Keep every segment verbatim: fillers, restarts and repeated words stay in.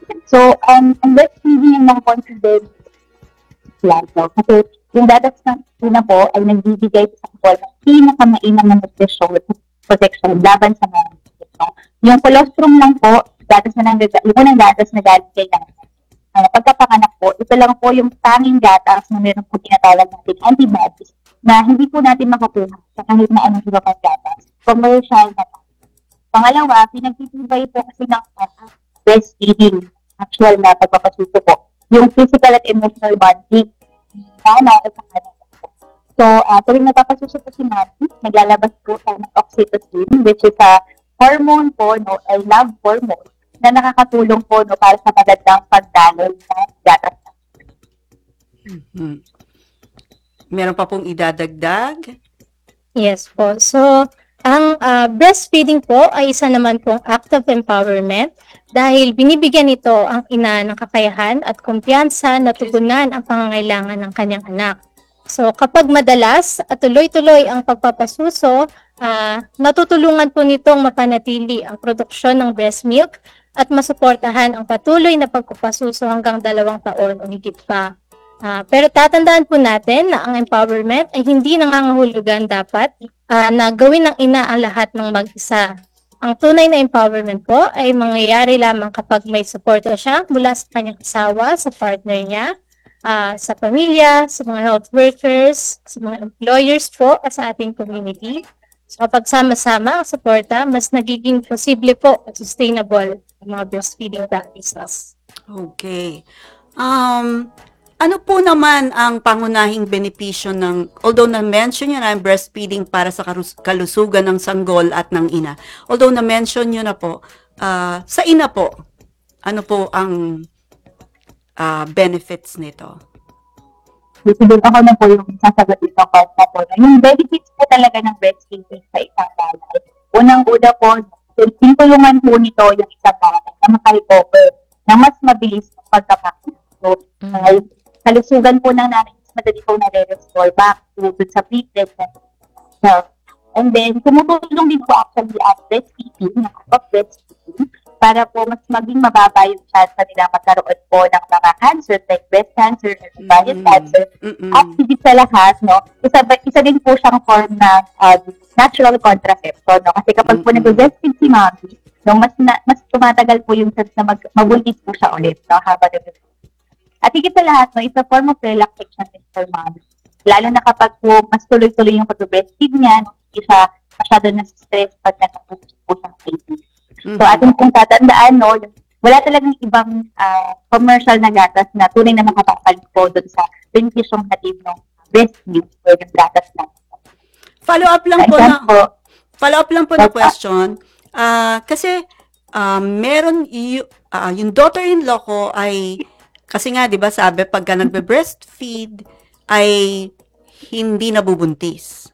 So, um, ang breastfeeding yung confident plato. Kasi yung gatas na una po ay nagbibigay sa couple ng pinakamainam na nutrisyon protection laban sa mga infeksyon. Yung colostrum lang po, gatas na nang, yung unang gatas na galing kay nanay. Uh, pagkapanganak po, ito lang po yung tanging gatas na meron po tinatawag natin antibodies na hindi po natin makukuha sa kahit na anong iba pang gatas. Commercial na po. Pangalawa, pinagtitibay po kasi ng uh, breastfeeding, actual na pagpapasuso po, yung physical at emotional bonding sana at sa kanila. So, uh, tuwing napapasuso po si Mami, naglalabas po tayo ng oxytocin, which is a hormone po, no, a love hormone, na nakakatulong po no, para sa magandang pagdaloy sa gatas. Hmm. Meron pa pong idadagdag? Yes po. So, ang uh, breastfeeding po ay isa naman pong act of empowerment dahil binibigyan ito ang ina ng kakayahan at kumpiyansa na tugunan ang pangangailangan ng kanyang anak. So, kapag madalas at tuloy-tuloy ang pagpapasuso, uh, natutulungan po nitong mapanatili ang produksyon ng breast milk at masuportahan ang patuloy na pagpapasuso hanggang dalawang taon o higit pa. Uh, pero tatandaan po natin na ang empowerment ay hindi nangangahulugan dapat uh, na gawin ng ina ang lahat ng mag-isa. Ang tunay na empowerment po ay mangyayari lamang kapag may suporta siya mula sa kanyang asawa, sa partner niya, uh, sa pamilya, sa mga health workers, sa mga employers po at sa ating community. So kapag sama-sama ang suporta, mas nagiging posible po at sustainable ang mga breastfeeding practices. Okay. Um, ano po naman ang pangunahing benepisyo ng, although na-mention nyo na ang breastfeeding para sa kalusugan ng sanggol at ng ina, although na-mention nyo na po, uh, sa ina po, ano po ang uh, benefits nito? Siguro ako na po yung sasagot ito ko na po. Yung benefits po talaga ng breastfeeding sa isang bagay. Unang-una po, tinulungan po nito yung isang bagay na makarecover na mas mabilis ng pagkapakin. So, uh, kalusugan po ng nanay, madali po na-restore back to sa pre-pregnant health. And then, tumutulong din po actually ang breastfeeding, ng of breastfeeding, para po mas maging mababa yung chance na nila magkaroon po ng mga cancer like breast cancer or ovarian mm-hmm. cancer. Mm-hmm. At higit sa lahat, no, isa, isa din po siyang form ng uh, natural contraception. No? Kasi kapag mm-hmm. po nag-breastfeed si mommy, no, mas, na, mas tumatagal po yung chance na mag, mabuntis po siya ulit no, habang nag-breastfeed. At higit sa lahat, no, it's a form of relaxation for mommy. Lalo na kapag po mas tuloy-tuloy yung pag-breastfeed niya, no, hindi siya masyado na stress pag nakapuso po siyang baby. Mm-hmm. So, ating kung tatandaan, no, wala talagang ibang uh, commercial na gatas na tunay na makapapag po doon sa beneficyong natin ng breast milk or yung gatas na. Follow up lang po na, follow up lang po na question. Uh, kasi, um, meron y- uh, yung daughter-in-law ko ay kasi nga, di ba, sabi, pagka nagbe-breastfeed, ay hindi nabubuntis.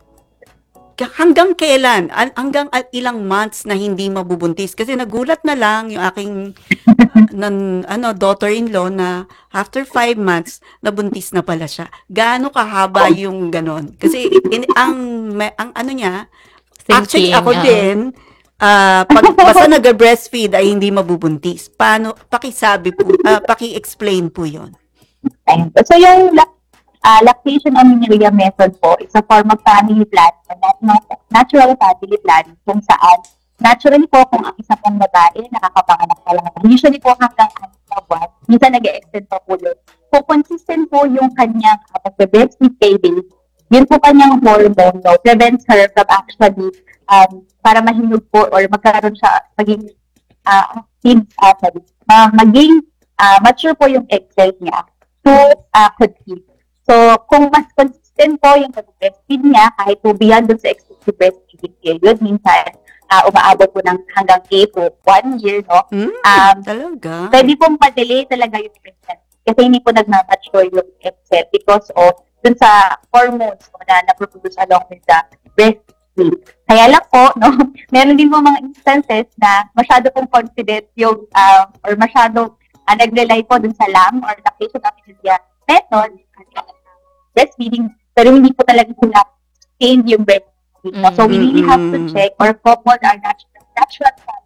Hanggang kailan? Hanggang ilang months na hindi mabubuntis? Kasi nagulat na lang yung aking uh, nan, ano, daughter-in-law na after five months, nabuntis na pala siya. Gaano kahaba yung ganon? Kasi in, ang, ang ano niya, actually ako uh, din, Uh, pag basta nag-breastfeed ay hindi mabubuntis. Paano, pakisabi po, uh, paki-explain po yun. So yung uh, lactation amenorrhea method po is a form of family planning, natural family planning, kung saan naturally po kung ang isa pong babae nakakapanganak pa lang. Usually po hanggang anim na buwan, minsan nag-extend pa po yun. Kung consistent po yung kanyang uh, pag-breastfeed baby, yun po kanyang hormone, no, prevents her from actually um, para mahinog po or magkaroon siya maging uh, active, uh, sorry, uh, maging uh, mature po yung egg cell niya to uh, conceive. So, kung mas consistent po yung breastfeed niya, kahit po beyond dun sa exclusive breastfeeding period, minsan uh, umaabot po ng hanggang eight to one year, no? Mm, um, talaga? Pwede pong ma-delay talaga yung pregnancy kasi hindi po nagmamature yung egg cell because of dun sa hormones no, na na-produce along with the breastfeed. Kaya lang po, no, meron din po mga instances na masyado pong confident yung, uh, or masyado uh, nag-rely po dun sa L A M or lactation amenorrhea method, breastfeeding, pero hindi po talaga sila sustained yung breastfeeding. Mm-hmm. So, we really have to check or couple our natural, natural